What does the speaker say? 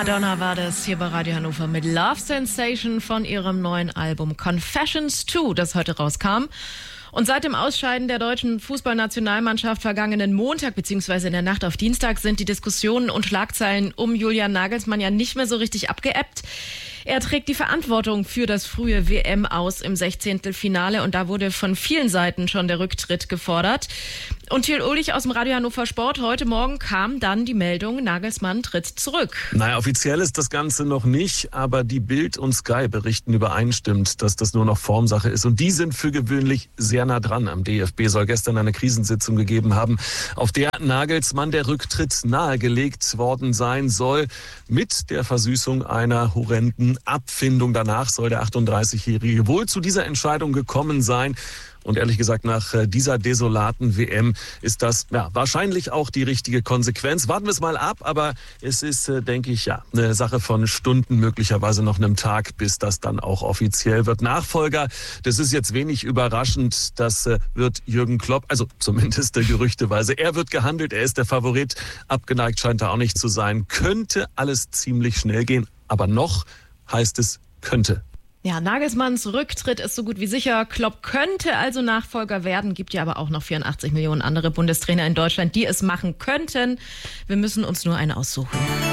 Madonna war das hier bei Radio Hannover mit Love Sensation von ihrem neuen Album Confessions 2, das heute rauskam. Und seit dem Ausscheiden der deutschen Fußballnationalmannschaft vergangenen Montag bzw. in der Nacht auf Dienstag sind die Diskussionen und Schlagzeilen um Julian Nagelsmann ja nicht mehr so richtig abgeebbt. Er trägt die Verantwortung für das frühe WM-Aus im 16. Finale und da wurde von vielen Seiten schon der Rücktritt gefordert. Und Thiel Ulrich aus dem Radio Hannover Sport, heute Morgen kam dann die Meldung, Nagelsmann tritt zurück. Naja, offiziell ist das Ganze noch nicht, aber die Bild und Sky berichten übereinstimmend, dass das nur noch Formsache ist. Und die sind für gewöhnlich sehr nah dran am DFB. Soll gestern eine Krisensitzung gegeben haben, auf der Nagelsmann der Rücktritt nahegelegt worden sein soll, mit der Versüßung einer horrenden Abfindung. Danach soll der 38-Jährige wohl zu dieser Entscheidung gekommen sein. Und ehrlich gesagt, nach dieser desolaten WM ist das wahrscheinlich auch die richtige Konsequenz. Warten wir es mal ab, aber es ist, denke ich, eine Sache von Stunden, möglicherweise noch einem Tag, bis das dann auch offiziell wird. Nachfolger, das ist jetzt wenig überraschend, das wird Jürgen Klopp, also zumindest gerüchteweise. Er wird gehandelt, er ist der Favorit, abgeneigt scheint er auch nicht zu sein. Könnte alles ziemlich schnell gehen, aber noch heißt es könnte. Ja, Nagelsmanns Rücktritt ist so gut wie sicher. Klopp könnte also Nachfolger werden, gibt ja aber auch noch 84 Millionen andere Bundestrainer in Deutschland, die es machen könnten. Wir müssen uns nur einen aussuchen.